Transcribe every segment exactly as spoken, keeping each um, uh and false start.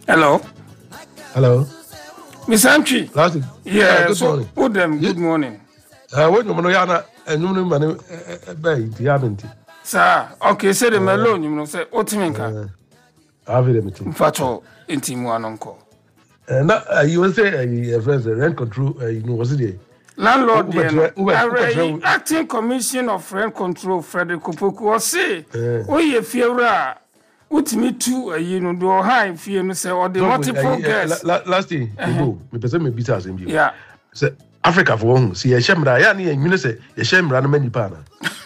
Hello. Hello. Miss Antwi. Last. Yeah, good so morning. good them, good morning. Uh, when you know yana, and you know man, bay the haven't. Sir, okay, say the melon, you know, say Otiminka. Have it meeting. Fato intimu anonko. And uh, you will say a friend rent control, uh, you know, was it? Landlord, the acting commission of rent control, Frederick Opoku, say, oh, ye fear. Utimi tu you know do high fear me say or the multiple guests last thing go me person me bitter asem bi yeah say Africa for one see ye shemra ya na enwune say ye shemra na mani pa na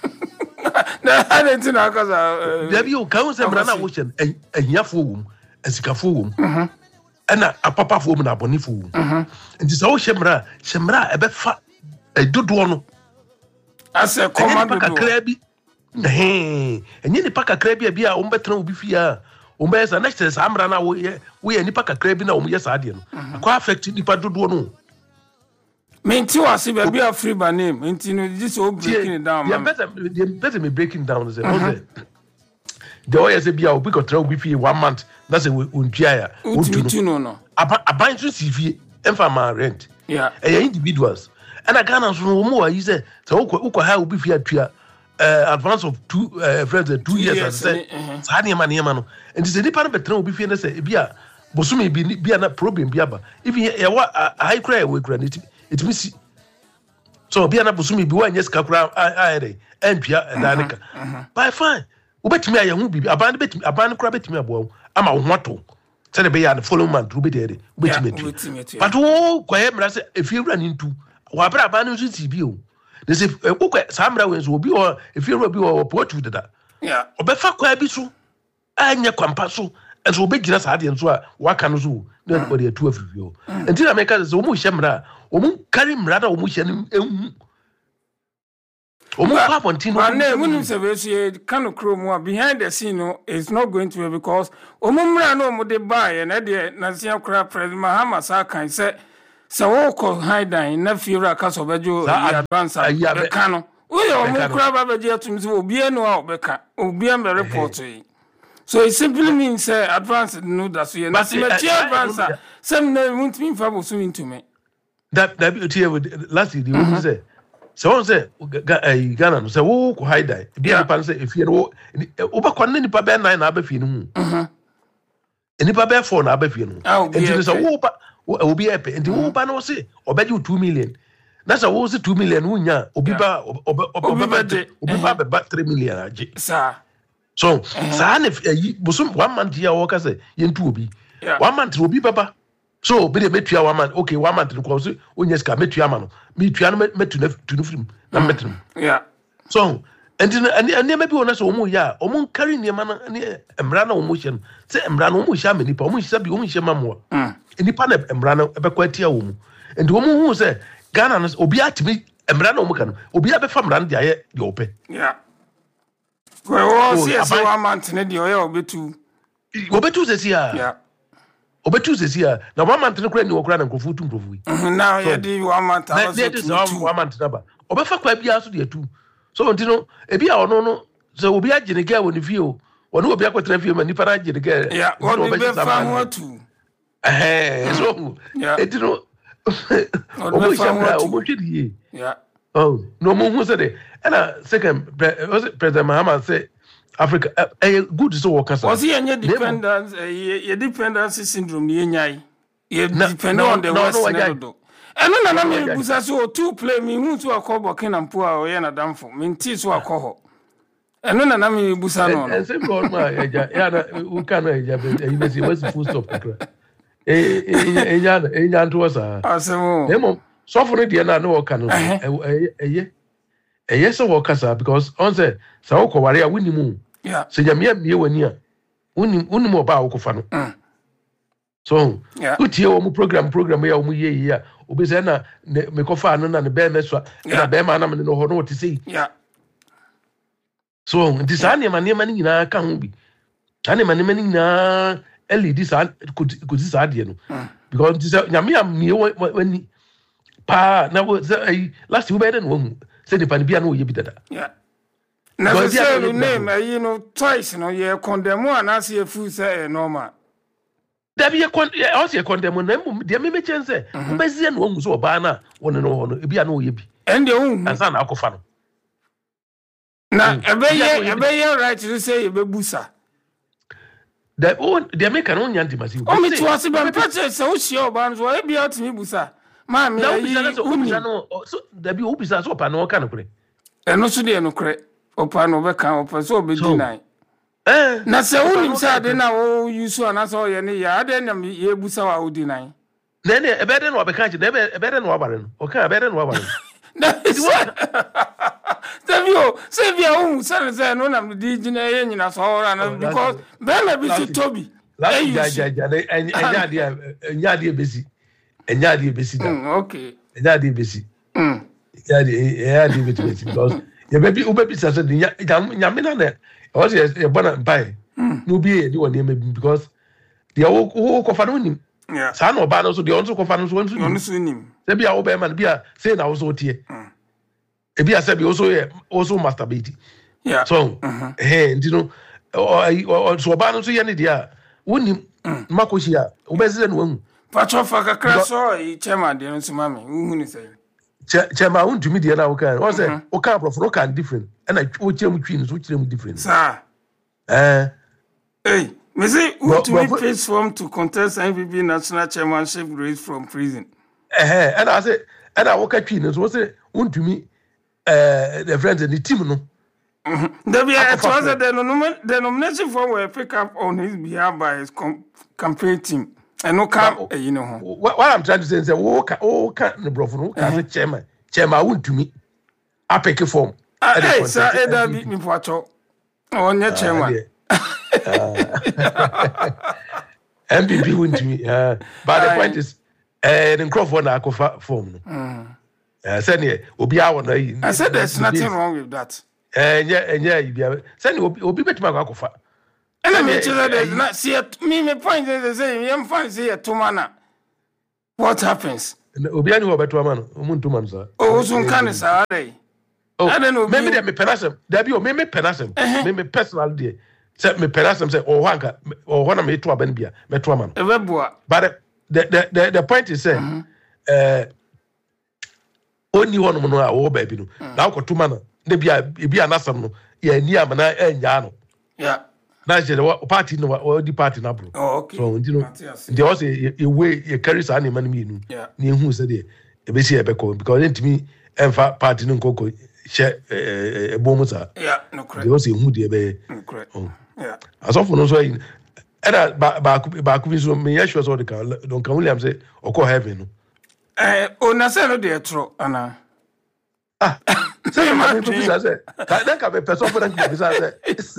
na adentin akaza there be o kan say mra na wo hye ahiafo wom asikafo wom mhm ana apapafo wom na abonifo wom mhm nti say wo shemra shemra e be fa edodo no ase commando do Eh, enye nipa kakra bia bia o mbetena obi fia o mbesa na chese amra na wo ye wo ye nipa kakra bi na o mu yesa ade no ko affect nipa dodo no menti wase be bia free by name menti no this all breaking it down man better better me breaking down say o say the o yes bia obi ko tra obi fie one month na say ontua ya ontu no no aban so si fie emfa ma rent yeah eh individuals and Ghana so no mo wa yi say say ukọ ha obi fie atua Uh, advance of two uh, friends uh, two, two years, years and say sa ne ma ne ma no and say nipa na betra obi fie na say bia bosumi bi bia na problem bia ba if ye wa high cry we cry it it miss so bia na bosumi bi wa nyes ka kura ai ai empia danika by fine ubetimi aye hu bi aban betimi aban kura betimi abo ama wo hoto say be ya the following month ube dey ubetimi but wo kwaye mra say efie wura ni ntu wa bra aban no ti bi o they say ukwe samra we so obi o efie obi o potu dada yeah obefa kwa bi so anya kwampa so enso obegina saade enso a waka no so na body atu afifio enti na meka say omu hyemra omu carry mra da omu hye no ehu omu pa pontin no na munu se be so kanu kromu behind the scene no is not going to be because omu mra no omu de buy na de na sia kra president Mahama sa kan say so wo ko haidan na fiura ka so bejo ya advance be kanu we o mu kura ba beje atum so obi enu a obeka obi am report yi so it simply means say uh, advance no that so na se me advance some na won't mean fa bo so into me that that be with last year you say so say Ghana no say wo ko haidan bi a pan say efie no obekwa na nipa be nine na abafie no mu mhm nipa be four na abafie no enti so wo obi epe nti wo ba no se obeje two million na sa wo se two million wo nya obi ba obi obi ba be three million age sa so sa na busum one month ya wo ka se ye ntu obi one month obi baba so obi de metua one month okay one month ko so onya ska metua ma no metua no metu na tu no film na metu yeah so and and maybe ona so omo ya omo carry ne ma na emra na omo hye no se emra na omo hye amani pa omo hye bi omo hye mamwa nipa na emra na ebekwa tia wo mu enti omo hu se Ghana no obi atimi emra na omo ka no obi abefa mra no de aye de ope yeah well o see say one month ne de oye obetu obetu se sia yeah obetu se sia na one month ne kura ni okura na nkofu tu nkofu now you dey one month na dey one month na ba obefa kwa bia so de atu so ntino ebi a ono no so obi agene ga woni fie o ono obi akwetena fie ma nipa na agene ga yeah ono be fa ho atu eh so etino obi shamra obi twidi yeah oh no mo hu se de na second president Mahama say Africa eh good so work as was he any dependence eh dependence syndrome ni nyai ye depend on the west no eno na na me busa so two play me hu so akobo kenampo a o ye na damfo me nti so akoho eno na na me busa no no say god ma ya ya na u ka na ya be you be say full stop kra eh eh ya na eh ya nto sa asemo emo so for de na no ka no eh eh eh so work as because on say sa wo ko ware a woni mu yeah se ya me me wani a woni woni mo ba wo ko fa no so utie wo mu program program ya wo mu ye ye a obi say na me ko fa no na ne be me so na be ma na me no ho no ti sei yeah so this ane ma ne ma ni na ka ho bi ane ma ne ma ni na eli this ko ko this ade no because this nyame am me wani pa na wo last we better no hu say the pan bia no ye bi dada yeah na say name you know twice no ye condemn one as ye fool say normal Dabi ye kon also ye condemn na mum de me me chense obezie na ongu so oba na won no ho no ebi a na oye bi and the own ansa na akofa no na ebeye ebeye right to say ebebusa the on de me kan on yanti masi o me to ase be pete se o hie oba no so ebi otimi busa ma me yi no so dabi o bisa so pa no kan kure eno so de eno kure opa no be kan opa so be deny eh na se unim se ade na o yusu ana so ye ne ya ade na ye busa wa odi nan na ne ebe de no obeka nche na ebe ebe de no wabare no o ka ebe de no wabare Tavio se via um se se no na di gina ye nyina so ora na because be na bi si tobi la ja ja ja enya de enya de besi enya de besi da okay enya de besi mm enya de enya de besi because ye baby u baby say say nyame na na o say e bona bai no bi e di won e because the wo wo ko fa no nim yeah sa no ba no so the on so ko fa no so on so nim se bia wo be man bia say na wo so tie e bia se bia wo so ye wo so masturbate yeah so eh ndi no so ba no so ye ne dia wonim makohia wo be se no wu patro fa kakra so e chema de no so mame wu ni say chema won tumi de na wo kan wo say wo kan profo kan different and I wo chemu twin so chemu different sir eh hey me say who to be face form to contest N P P national chairmanship race from prison eh and I say and I work twin so say won tumi eh the friends the team no there be a was the nomination form were pick up on his behalf by his campaign team and no come you know what I'm trying to say is that wo ka wo ka ne brofo no ka say chairman chairman won tumi a pick form eh sir e da bi mi poacho onye chairman M P P won tumi uh but the point is eh the Crawford na akofa form no eh say ne obi a won na I said there's nothing wrong with that eh nya nya bia say ne obi betima akofa and I mean there's not see me me point is say you find say tomana what happens obi ani wo beto ma no omu ntoma no sa oh so nka ne sa dai I don't know maybe me penasem there be o me me penasem me me personal dey say me penasem say o wanka o hona me to aban bia me to ma no e beboa but the the the point is say eh oni wono no a wo ba bi no na ko to ma no na bia bia nasam no ya ni amana enya no yeah na je the party no o di party na bro oh okay so you know there was a way you carry sa animal me nu ni hu say dey e be see e be ko because it me emfa party no kokko she e bomusa yeah no correct there was a hu dey be correct yeah asofo no so era ba ba ba ku so me ya sure so de ka don kan William say okọ heaven no eh ona say no dey tro ana ah say ma to bisa say ka dan ka be person for dan ka bisa say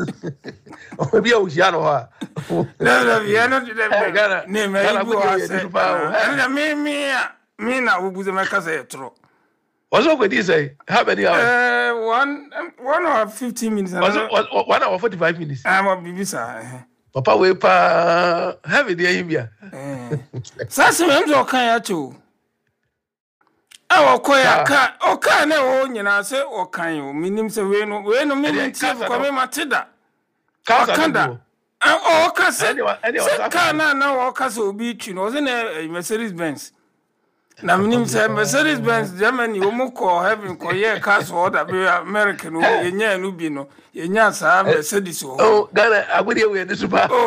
o bi o ya no ha no no ya no dey ne me ibu o say na me me me na wo buze me ka say tro what's up with this say how many hours uh one one hour fifteen minutes one hour forty-five minutes I'm a bibisa papa we pa have it there him eh sasa me mzo kan ya cho awo koya ka o kan na o nyina se o kan o minim se we no we no minim tie ko me matida ka kanda o ka se ka na na o ka se obi twi no se na Mercedes Benz na minim se Mercedes Benz Germany o mo ko heaven ko ye ka so order be American o ye nya no bi no ye nya sa Mercedes o oh Ghana agudi we dey super oh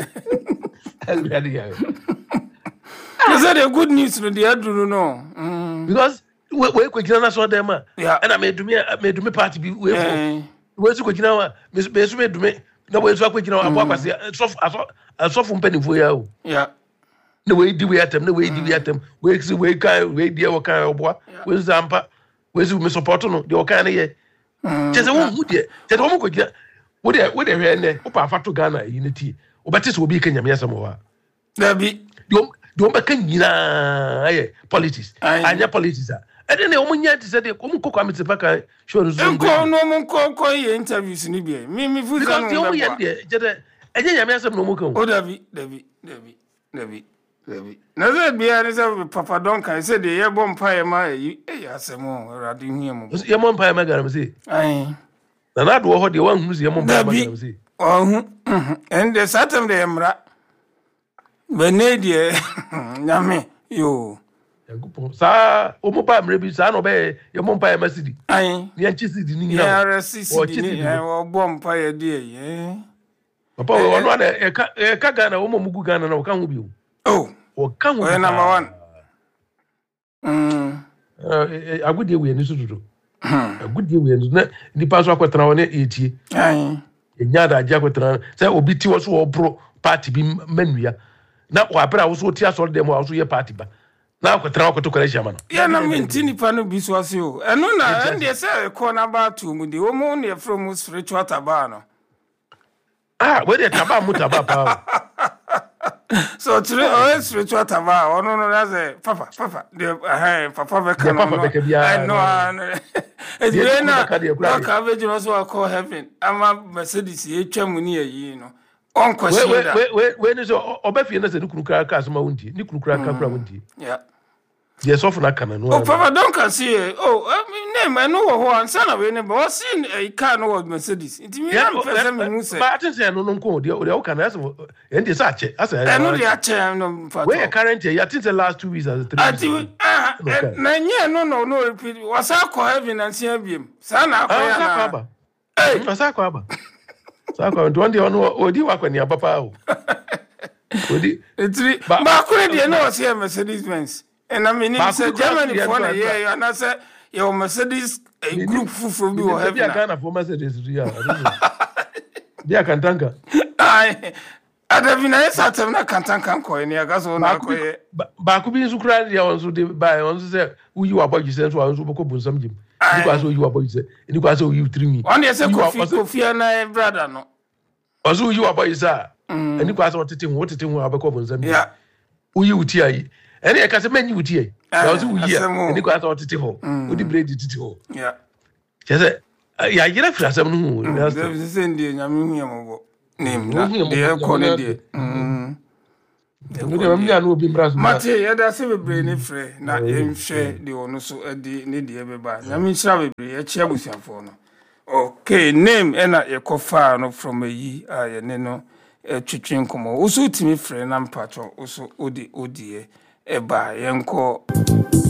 is that a good news no dey aduru no mm because we we ko gina na so dem a yeah and me dumi me dumi party bi we for we su ko gina wa me su me dumi na we su ko gina wa abo akwase so so so mpani fo ya o yeah na we di we atem na we di we atem we si we kan we di e kan oboa we zampa we si me support no de o kan ne ye chese wo hu de chese wo mo ko gina wo de wo de hwe ne wo pa afato Ghana unity wo beti so obi kan nyame asem wa da bi do be kan nyina aye politics anya politics a ede ne o munya ti se de ko mu kokwa mete paka show no zo ko no mu ko ko ye interviews ni bi mi mi fu za no because o munya de jede enye nyame asem no mu kan o da bi da bi da bi da bi da bi na ze bia ni se papa don kan se de ye bom pa ye ma e asem o rade hu ye mu ye mo pa ye ma garam se ai na na do ho de wan hu se ye mo pa ye ma garam se oh hu and the satam de emra Benedie nyame yo yankopon sa o mo pa mre bi sa no be ye mo pa ye masidi ai ye nchi sidi ni nyina ya resisi ni o bom pa ye die ye papa o no na e ka e ka Ghana o mo mugu Ghana na o ka ho bi o oh o ka ho we number one mm eh agudie we ni sududu agudie we ni ni pa so akwetana woni etie ai enya da agya akwetana se obi ti wo so wo bro party bi manua na wa bra wo so ti asol dem wo so ye party ba na akwetana akweto kore jama no ya na minti ni pa no bi so ase o eno na ende se ko na ba tu mu de wo mu ne from spiritual taba no ah we de taba mu taba pa so three oh spiritual taba ono no na say papa papa de eh papa be kan no I know it's been na ka be jino so call heaven ama Mercedes e twam ni ayi no on question that we we we ni so obafie na se ni kunukura ka so ma wonti ni kunukura ka kura wonti yeah yes of na kana no oh papa don't can see oh name I know ho ansa na we ne but see e car no Mercedes it me am person me mu say but attention no no nko de o kana as e dey sa che as e no dey ache no papa we current year think the last two weeks as three weeks ah na nye no no no repeat was akọ heaven and see biem sa na akọ ya na eh sa akọ aba sa akọ ndo ndi ono odi wakọ ni papa o odi etri ba akọ de no see Mercedes Benz and I mean it's a Germany for na yeah and I say your Mercedes a group fufu bi o heaven na Ghana for Mercedes ya dia kantanka ai adavina esa tem na kantanka nko ni aga so na koye ba ku bi nsu kra dia won so de ba won so say uyi wa bogi se so won so boko bunsam jim ni kwa so uyi wa bogi se ni kwa so uyi trimi on dey say kofi kofi na brother no ozo uyi wa bogi sa ni kwa so tete ho tete ho abeko bunsam jim uyi uti ayi ene e ka se manyi uti ayi na ozo uyi ni kwa so tete ho odi bread tete ho yeah chese ya yira fra sam no na se ndi nyame hu yambo name na de ko ne de mm de mam ya no obi mbras mate ya da se bebre ne frɛ na enhwɛ de ono so adi ne de be ba nyame nhyira bebre ya chia busiafo no okay name ena yekofa no from ayi aye ne no twetwen komo usu timi frɛ na mpacho usu odi odie eba yenko